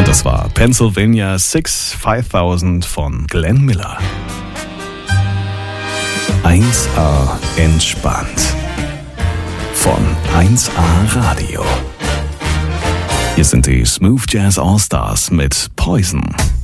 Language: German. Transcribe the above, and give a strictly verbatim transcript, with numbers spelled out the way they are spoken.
Das war Pennsylvania six fünftausend von Glenn Miller. eins A entspannt von eins A Radio. Hier sind die Smooth Jazz All Stars mit Poison.